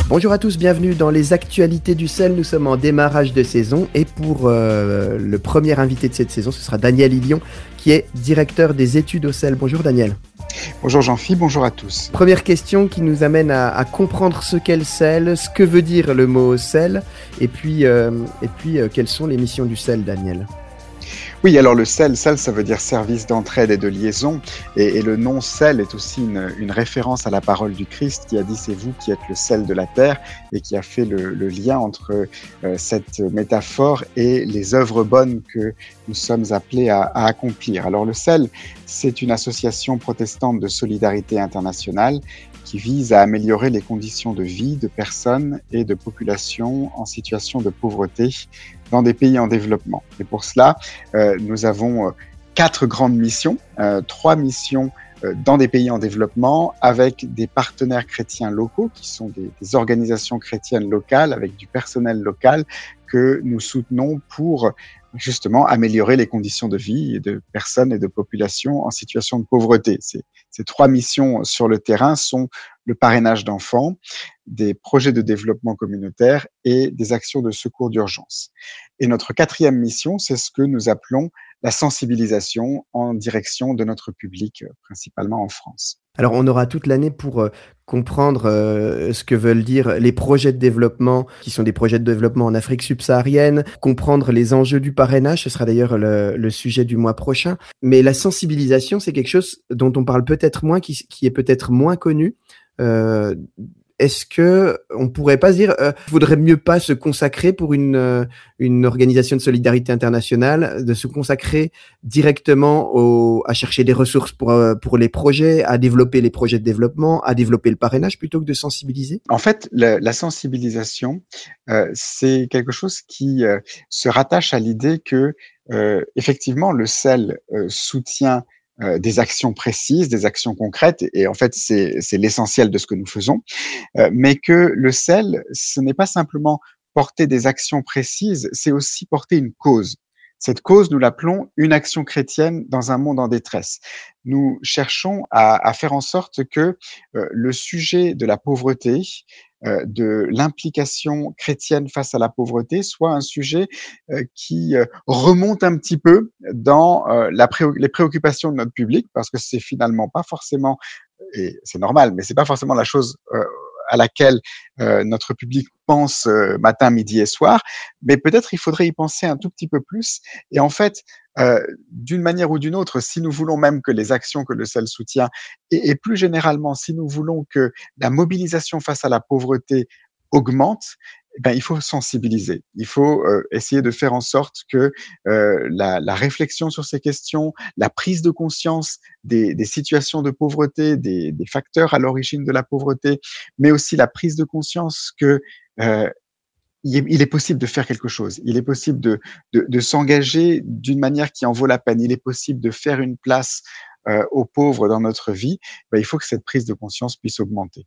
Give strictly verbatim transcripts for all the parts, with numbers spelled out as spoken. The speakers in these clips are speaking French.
Bonjour à tous, bienvenue dans les actualités du sel. Nous sommes en démarrage de saison et pour euh, le premier invité de cette saison, ce sera Daniel Illion qui est directeur des études au sel. Bonjour Daniel. Bonjour Jean-Philippe, bonjour à tous. Première question qui nous amène à, à comprendre ce qu'est le sel, ce que veut dire le mot sel et puis, euh, et puis euh, quelles sont les missions du sel, Daniel? Oui, alors le sel, sel, ça veut dire service d'entraide et de liaison. Et, et le nom sel est aussi une, une référence à la parole du Christ qui a dit « c'est vous qui êtes le sel de la terre » et qui a fait le, le lien entre euh, cette métaphore et les œuvres bonnes que nous sommes appelés à, à accomplir. Alors le sel, c'est une association protestante de solidarité internationale qui vise à améliorer les conditions de vie de personnes et de populations en situation de pauvreté dans des pays en développement. Et pour cela, euh, nous avons euh, quatre grandes missions, euh, trois missions euh, dans des pays en développement avec des partenaires chrétiens locaux qui sont des, des organisations chrétiennes locales avec du personnel local que nous soutenons pour justement améliorer les conditions de vie de personnes et de populations en situation de pauvreté. Ces, ces trois missions sur le terrain sont le parrainage d'enfants, des projets de développement communautaire et des actions de secours d'urgence. Et notre quatrième mission, c'est ce que nous appelons la sensibilisation en direction de notre public, principalement en France. Alors on aura toute l'année pour euh, comprendre euh, ce que veulent dire les projets de développement, qui sont des projets de développement en Afrique subsaharienne, comprendre les enjeux du parrainage, ce sera d'ailleurs le, le sujet du mois prochain. Mais la sensibilisation, c'est quelque chose dont on parle peut-être moins, qui, qui est peut-être moins connu. Euh, Est-ce que on pourrait pas se dire, euh, faudrait mieux pas se consacrer pour une euh, une organisation de solidarité internationale, de se consacrer directement au, à chercher des ressources pour euh, pour les projets, à développer les projets de développement, à développer le parrainage plutôt que de sensibiliser? En fait, la, la sensibilisation, euh, c'est quelque chose qui euh, se rattache à l'idée que euh, effectivement le sel euh, soutient Euh, des actions précises, des actions concrètes, et, et en fait c'est, c'est l'essentiel de ce que nous faisons, euh, mais que le sel, ce n'est pas simplement porter des actions précises, c'est aussi porter une cause. Cette cause, nous l'appelons une action chrétienne dans un monde en détresse. Nous cherchons à, à faire en sorte que euh, le sujet de la pauvreté, euh, de l'implication chrétienne face à la pauvreté, soit un sujet euh, qui euh, remonte un petit peu dans euh, la pré- les préoccupations de notre public, parce que c'est finalement pas forcément, et c'est normal, mais c'est pas forcément la chose euh, à laquelle euh, notre public pense euh, matin, midi et soir, mais peut-être il faudrait y penser un tout petit peu plus. Et en fait, euh, d'une manière ou d'une autre, si nous voulons même que les actions que le sel soutient, et, et plus généralement, si nous voulons que la mobilisation face à la pauvreté augmente, eh ben, il faut sensibiliser. Il faut euh, essayer de faire en sorte que euh, la, la réflexion sur ces questions, la prise de conscience des, des situations de pauvreté, des, des facteurs à l'origine de la pauvreté, mais aussi la prise de conscience que euh, il est, il est possible de faire quelque chose. Il est possible de, de, de s'engager d'une manière qui en vaut la peine. Il est possible de faire une place euh, aux pauvres dans notre vie. Ben, il faut que cette prise de conscience puisse augmenter.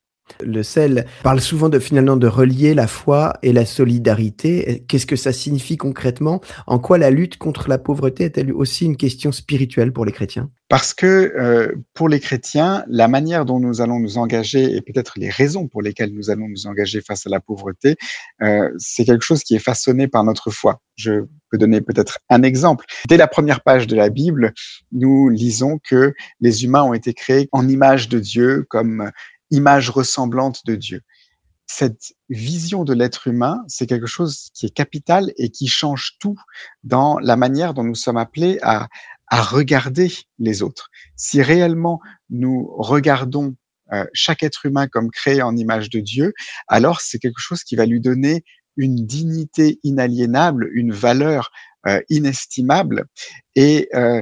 Le sel parle souvent de finalement de relier la foi et la solidarité. Qu'est-ce que ça signifie concrètement? En quoi la lutte contre la pauvreté est-elle aussi une question spirituelle pour les chrétiens? Parce que euh, pour les chrétiens, la manière dont nous allons nous engager et peut-être les raisons pour lesquelles nous allons nous engager face à la pauvreté, euh, c'est quelque chose qui est façonné par notre foi. Je peux donner peut-être un exemple. Dès la première page de la Bible, nous lisons que les humains ont été créés en image de Dieu, comme image ressemblante de Dieu. Cette vision de l'être humain, c'est quelque chose qui est capital et qui change tout dans la manière dont nous sommes appelés à, à regarder les autres. Si réellement nous regardons euh, chaque être humain comme créé en image de Dieu, alors c'est quelque chose qui va lui donner une dignité inaliénable, une valeur euh, inestimable. Et euh,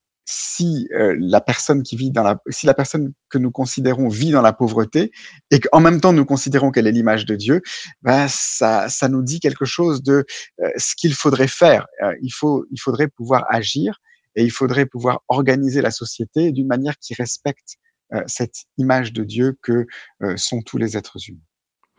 si euh, la personne qui vit dans la, si la personne que nous considérons vit dans la pauvreté et qu'en même temps nous considérons qu'elle est l'image de Dieu, ben ça, ça nous dit quelque chose de euh, ce qu'il faudrait faire. Euh, il faut, il faudrait pouvoir agir et il faudrait pouvoir organiser la société d'une manière qui respecte euh, cette image de Dieu que euh, sont tous les êtres humains.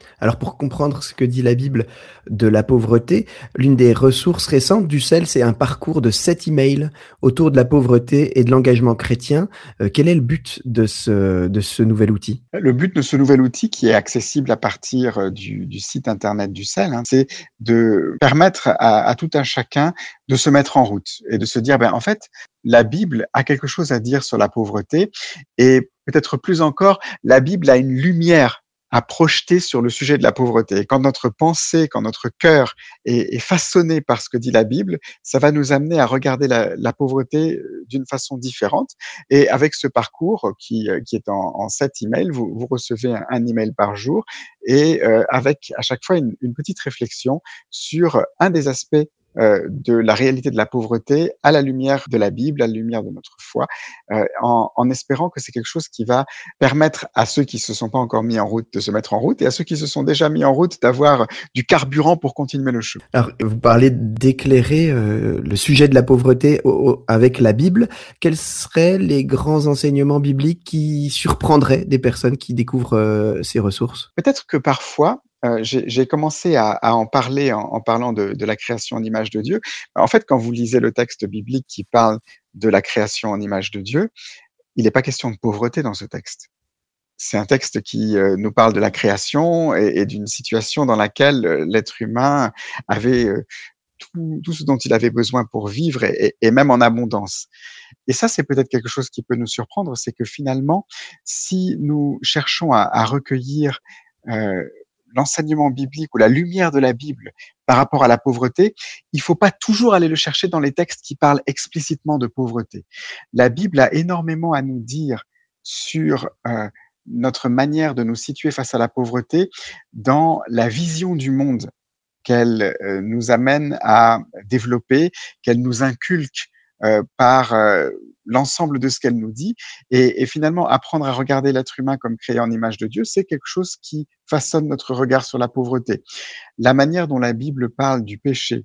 Alors pour comprendre ce que dit la Bible de la pauvreté, l'une des ressources récentes du C E L, c'est un parcours de sept emails autour de la pauvreté et de l'engagement chrétien. Euh, quel est le but de ce, de ce nouvel outil? Le but de ce nouvel outil qui est accessible à partir euh, du, du site internet du C E L, hein, c'est de permettre à, à tout un chacun de se mettre en route et de se dire, ben, en fait, la Bible a quelque chose à dire sur la pauvreté et peut-être plus encore, la Bible a une lumière à projeter sur le sujet de la pauvreté. Et quand notre pensée, quand notre cœur est, est façonné par ce que dit la Bible, ça va nous amener à regarder la, la pauvreté d'une façon différente. Et avec ce parcours qui, qui est en, en sept emails, vous, vous recevez un, un email par jour et euh, avec à chaque fois une, une petite réflexion sur un des aspects euh, de la réalité de la pauvreté à la lumière de la Bible, à la lumière de notre foi, euh, en, en espérant que c'est quelque chose qui va permettre à ceux qui se sont pas encore mis en route de se mettre en route et à ceux qui se sont déjà mis en route d'avoir du carburant pour continuer le chemin. Alors, vous parlez d'éclairer euh, le sujet de la pauvreté au, au, avec la Bible. Quels seraient les grands enseignements bibliques qui surprendraient des personnes qui découvrent euh, ces ressources? Peut-être que parfois, euh, j'ai commencé à, à en parler en, en parlant de, de la création en image de Dieu. En fait, quand vous lisez le texte biblique qui parle de la création en image de Dieu, il n'est pas question de pauvreté dans ce texte. C'est un texte qui euh, nous parle de la création et, et d'une situation dans laquelle euh, l'être humain avait euh, tout, tout ce dont il avait besoin pour vivre et, et, et même en abondance. Et ça, c'est peut-être quelque chose qui peut nous surprendre, c'est que finalement, si nous cherchons à, à recueillir euh, l'enseignement biblique ou la lumière de la Bible par rapport à la pauvreté, il ne faut pas toujours aller le chercher dans les textes qui parlent explicitement de pauvreté. La Bible a énormément à nous dire sur euh, notre manière de nous situer face à la pauvreté dans la vision du monde qu'elle euh, nous amène à développer, qu'elle nous inculque euh, par euh, l'ensemble de ce qu'elle nous dit. Et, et finalement, apprendre à regarder l'être humain comme créé en image de Dieu, c'est quelque chose qui façonne notre regard sur la pauvreté. La manière dont la Bible parle du péché,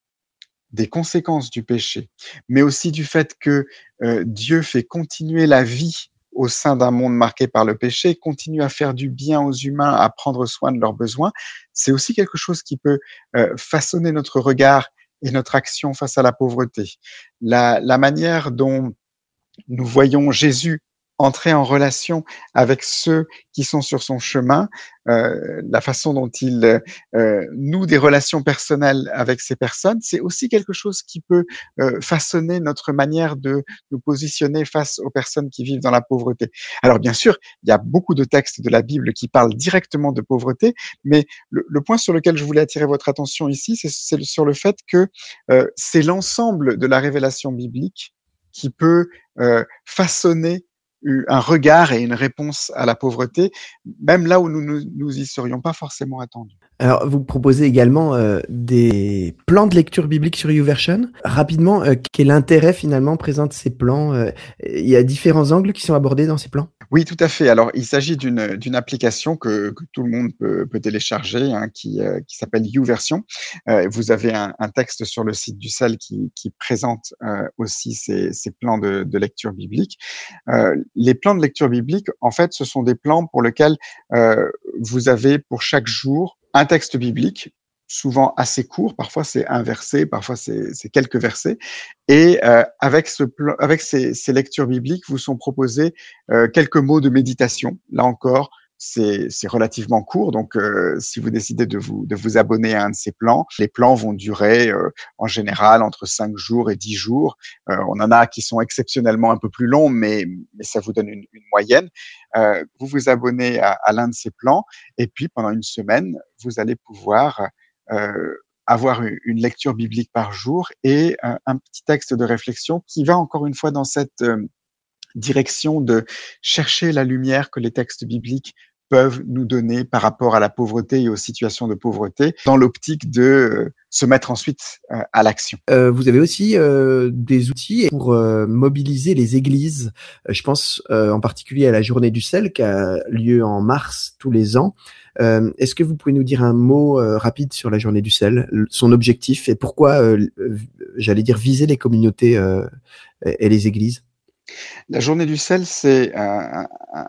des conséquences du péché, mais aussi du fait que euh, Dieu fait continuer la vie au sein d'un monde marqué par le péché, continue à faire du bien aux humains, à prendre soin de leurs besoins, c'est aussi quelque chose qui peut euh, façonner notre regard et notre action face à la pauvreté. La, la manière dont nous voyons Jésus entrer en relation avec ceux qui sont sur son chemin, euh, la façon dont il euh, noue des relations personnelles avec ces personnes, c'est aussi quelque chose qui peut euh, façonner notre manière de nous positionner face aux personnes qui vivent dans la pauvreté. Alors bien sûr, il y a beaucoup de textes de la Bible qui parlent directement de pauvreté, mais le, le point sur lequel je voulais attirer votre attention ici, c'est, c'est sur le fait que euh, c'est l'ensemble de la révélation biblique qui peut euh, façonner un regard et une réponse à la pauvreté, même là où nous nous, nous y serions pas forcément attendus. Alors, vous proposez également euh, des plans de lecture biblique sur YouVersion. Rapidement, euh, quel intérêt finalement présentent ces plans? euh, Il y a différents angles qui sont abordés dans ces plans? Oui, tout à fait. Alors, il s'agit d'une d'une application que, que tout le monde peut, peut télécharger, hein, qui, euh, qui s'appelle YouVersion. Euh, vous avez un, un texte sur le site du C E L qui, qui présente euh, aussi ces, ces plans de, de lecture biblique. Euh, les plans de lecture biblique, en fait, ce sont des plans pour lesquels euh, vous avez pour chaque jour un texte biblique, souvent assez court, parfois c'est un verset, parfois c'est, c'est quelques versets, et euh, avec, ce plan, avec ces, ces lectures bibliques vous sont proposés euh, quelques mots de méditation. Là encore, c'est, c'est relativement court, donc euh, si vous décidez de vous, de vous abonner à un de ces plans, les plans vont durer euh, en général entre cinq jours et dix jours. Euh, on en a qui sont exceptionnellement un peu plus longs, mais, mais ça vous donne une, une moyenne. Euh, vous vous abonnez à, à l'un de ces plans, et puis pendant une semaine, vous allez pouvoir euh, avoir une lecture biblique par jour et un, un petit texte de réflexion qui va encore une fois dans cette euh, direction de chercher la lumière que les textes bibliques peuvent nous donner par rapport à la pauvreté et aux situations de pauvreté, dans l'optique de euh, se mettre ensuite euh, à l'action. Euh, vous avez aussi euh, des outils pour euh, mobiliser les églises. Euh, je pense euh, en particulier à la journée du C E L qui a lieu en mars tous les ans. Euh, est-ce que vous pouvez nous dire un mot euh, rapide sur la journée du C E L, son objectif et pourquoi, euh, j'allais dire, viser les communautés euh, et les églises? La journée du C E L, c'est un, un,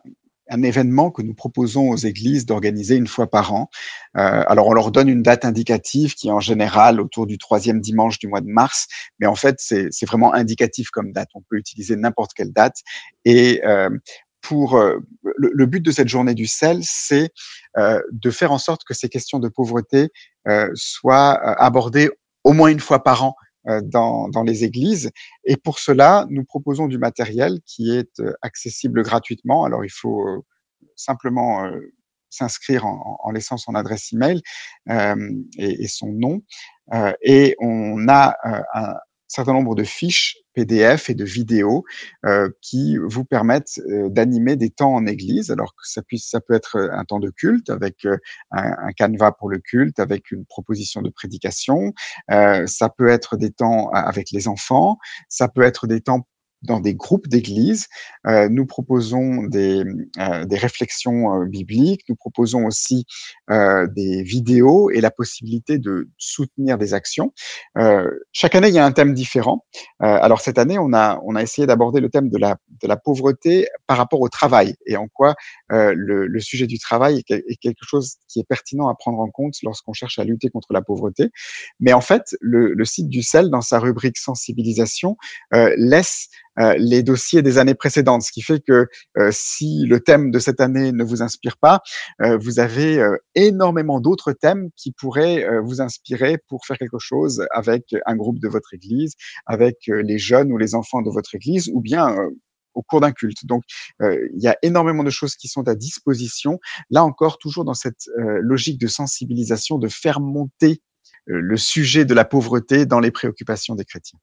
un événement que nous proposons aux églises d'organiser une fois par an. Euh, alors, on leur donne une date indicative qui est en général autour du troisième dimanche du mois de mars, mais en fait, c'est, c'est vraiment indicatif comme date. On peut utiliser n'importe quelle date. Et euh, pour euh, le, le but de cette journée du sel, c'est euh, de faire en sorte que ces questions de pauvreté euh, soient euh, abordées au moins une fois par an Dans, dans les églises. Et pour cela, nous proposons du matériel qui est euh, accessible gratuitement. Alors, il faut euh, simplement euh, s'inscrire en, en laissant son adresse email euh, et, et son nom. Euh, et on a euh, un certain nombre de fiches P D F et de vidéos euh, qui vous permettent euh, d'animer des temps en église. Alors que ça puisse, ça peut être un temps de culte avec euh, un, un canevas pour le culte, avec une proposition de prédication. Euh, ça peut être des temps avec les enfants. Ça peut être des temps dans des groupes d'églises. Euh, nous proposons des, euh, des réflexions euh, bibliques. Nous proposons aussi euh, des vidéos et la possibilité de soutenir des actions. Euh, chaque année, il y a un thème différent. Euh, alors cette année, on a on a essayé d'aborder le thème de la de la pauvreté par rapport au travail et en quoi euh, le, le sujet du travail est, est quelque chose qui est pertinent à prendre en compte lorsqu'on cherche à lutter contre la pauvreté. Mais en fait, le, le site du C E L, dans sa rubrique sensibilisation, euh, laisse Euh, les dossiers des années précédentes, ce qui fait que euh, si le thème de cette année ne vous inspire pas, euh, vous avez euh, énormément d'autres thèmes qui pourraient euh, vous inspirer pour faire quelque chose avec un groupe de votre église, avec euh, les jeunes ou les enfants de votre église, ou bien euh, au cours d'un culte. Donc, euh, il y a énormément de choses qui sont à disposition. Là encore, toujours dans cette euh, logique de sensibilisation, de faire monter euh, le sujet de la pauvreté dans les préoccupations des chrétiens.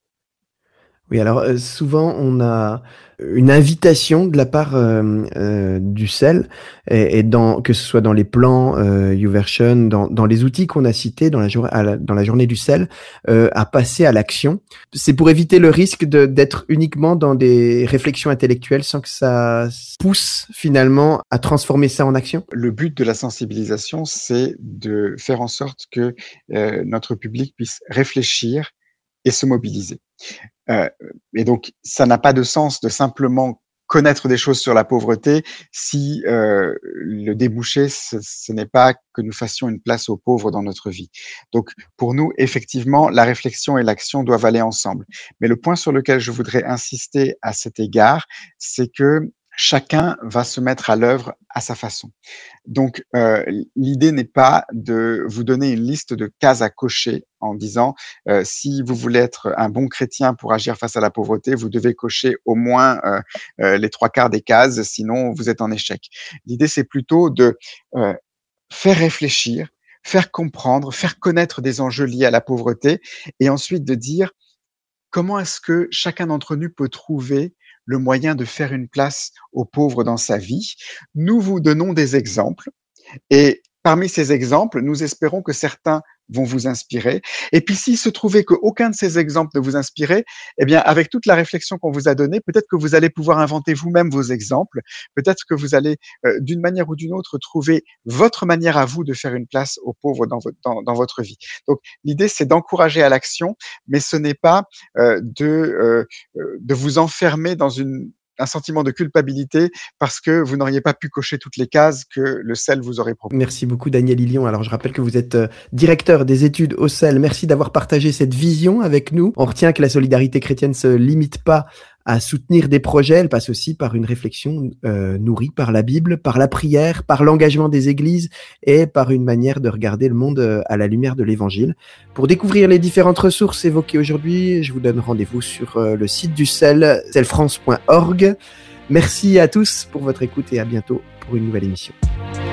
Oui, alors euh, souvent on a une invitation de la part euh, euh, du C E L et, et dans que ce soit dans les plans euh, YouVersion, dans, dans les outils qu'on a cités dans la, jour- à la, dans la journée du C E L, euh, à passer à l'action. C'est pour éviter le risque de, d'être uniquement dans des réflexions intellectuelles sans que ça pousse finalement à transformer ça en action. Le but de la sensibilisation, c'est de faire en sorte que euh, notre public puisse réfléchir et se mobiliser. Euh, et donc, ça n'a pas de sens de simplement connaître des choses sur la pauvreté si euh, le débouché, ce, ce n'est pas que nous fassions une place aux pauvres dans notre vie. Donc, pour nous, effectivement, la réflexion et l'action doivent aller ensemble. Mais le point sur lequel je voudrais insister à cet égard, c'est que chacun va se mettre à l'œuvre à sa façon. Donc, euh, l'idée n'est pas de vous donner une liste de cases à cocher en disant euh, si vous voulez être un bon chrétien pour agir face à la pauvreté, vous devez cocher au moins euh, euh, les trois quarts des cases, sinon vous êtes en échec. L'idée, c'est plutôt de euh, faire réfléchir, faire comprendre, faire connaître des enjeux liés à la pauvreté et ensuite de dire comment est-ce que chacun d'entre nous peut trouver le moyen de faire une place aux pauvres dans sa vie. Nous vous donnons des exemples et parmi ces exemples, nous espérons que certains vont vous inspirer. Et puis, s'il se trouvait qu'aucun de ces exemples ne vous inspirait, eh bien, avec toute la réflexion qu'on vous a donnée, peut-être que vous allez pouvoir inventer vous-même vos exemples. Peut-être que vous allez, euh, d'une manière ou d'une autre, trouver votre manière à vous de faire une place aux pauvres dans votre, dans, dans votre vie. Donc, l'idée, c'est d'encourager à l'action, mais ce n'est pas euh, de, euh, de vous enfermer dans une un sentiment de culpabilité parce que vous n'auriez pas pu cocher toutes les cases que le C E L vous aurait proposées. Merci beaucoup Daniel Ilion. Alors je rappelle que vous êtes euh, directeur des études au C E L. Merci d'avoir partagé cette vision avec nous. On retient que la solidarité chrétienne ne se limite pas à soutenir des projets, elle passe aussi par une réflexion euh, nourrie par la Bible, par la prière, par l'engagement des églises et par une manière de regarder le monde euh, à la lumière de l'Évangile. Pour découvrir les différentes ressources évoquées aujourd'hui, je vous donne rendez-vous sur euh, le site du C E L, c e l france point org. Merci à tous pour votre écoute et à bientôt pour une nouvelle émission.